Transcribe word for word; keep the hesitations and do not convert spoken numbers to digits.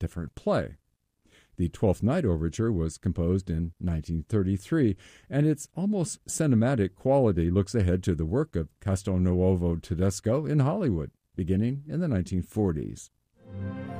different play. The Twelfth Night Overture was composed in nineteen thirty-three, and its almost cinematic quality looks ahead to the work of Castelnuovo Tedesco in Hollywood, beginning in the nineteen forties.